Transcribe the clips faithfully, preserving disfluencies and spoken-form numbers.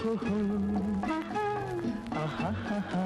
हो हो आहा हा हा।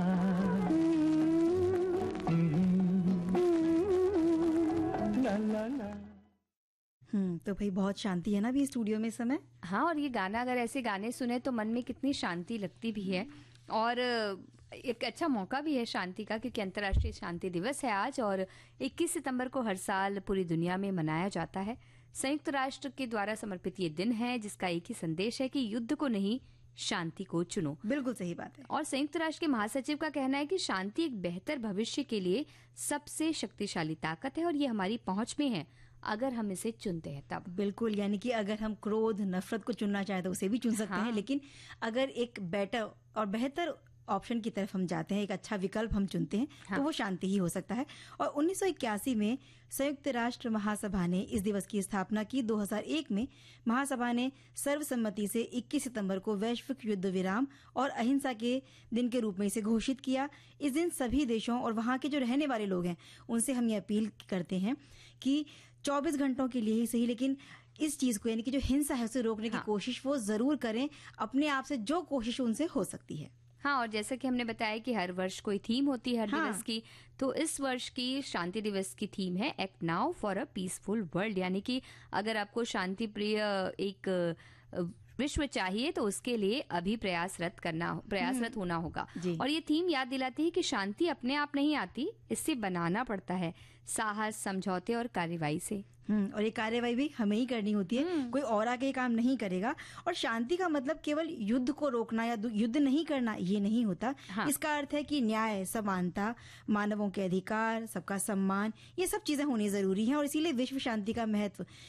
ला ला ला। हम्म तो भाई बहुत शांति है ना अभी स्टूडियो में इस समय। हाँ, और ये गाना, अगर ऐसे गाने सुने तो मन में कितनी शांति लगती भी है, और एक अच्छा मौका भी है शांति का, क्योंकि अंतर्राष्ट्रीय शांति दिवस है आज, और इक्कीस सितंबर को हर साल पूरी दुनिया में मनाया जाता है। संयुक्त राष्ट्र के द्वारा समर्पित ये दिन है, जिसका एक ही संदेश है कि युद्ध को नहीं, शांति को चुनो। बिल्कुल सही बात है। और संयुक्त राष्ट्र के महासचिव का कहना है कि शांति एक बेहतर भविष्य के लिए सबसे शक्तिशाली ताकत है, और ये हमारी पहुंच में है अगर हम इसे चुनते हैं तब। बिल्कुल, यानी कि अगर हम क्रोध, नफरत को चुनना चाहें तो उसे भी चुन सकते हाँ। हैं, लेकिन अगर एक बेटर और बेहतर ऑप्शन की तरफ हम जाते हैं, एक अच्छा विकल्प हम चुनते हैं, हाँ। तो वो शांति ही हो सकता है। और उन्नीस सौ इक्यासी में संयुक्त राष्ट्र महासभा ने इस दिवस की स्थापना की। दो हज़ार एक में महासभा ने सर्वसम्मति से इक्कीस सितंबर को वैश्विक युद्ध विराम और अहिंसा के दिन के रूप में इसे घोषित किया। इस दिन सभी देशों और वहां के जो रहने वाले लोग हैं उनसे हम ये अपील करते हैं कि चौबीस घंटों के लिए ही सही, लेकिन इस चीज को, यानी कि जो हिंसा है उसे रोकने हाँ। की कोशिश वो जरूर करें, अपने आप से जो कोशिश उनसे हो सकती है। हाँ, और जैसा कि हमने बताया कि हर वर्ष कोई थीम होती है हर हाँ। दिवस की, तो इस वर्ष की शांति दिवस की थीम है act now for a peaceful world, यानी कि अगर आपको शांति प्रिय एक अ, विश्व चाहिए तो उसके लिए अभी प्रयासरत करना प्रयासरत होना होगा। और ये थीम याद दिलाती है कि शांति अपने आप नहीं आती, इससे बनाना पड़ता है साहस, समझौते और कार्रवाई से। हम्म और ये कार्रवाई भी हमें ही करनी होती है, कोई और आगे काम नहीं करेगा। और शांति का मतलब केवल युद्ध को रोकना या युद्ध नहीं करना ये नहीं होता। हाँ। इसका अर्थ है कि न्याय, समानता, मानवों के अधिकार, सबका सम्मान, ये सब चीजें होनी जरूरी हैं। और इसीलिए विश्व शांति का महत्व